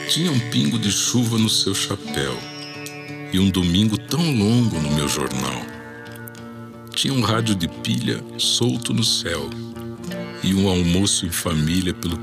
Tinha um pingo de chuva no seu chapéu e um domingo tão longo no meu jornal. Tinha um rádio de pilha solto no céu e um almoço em família pelo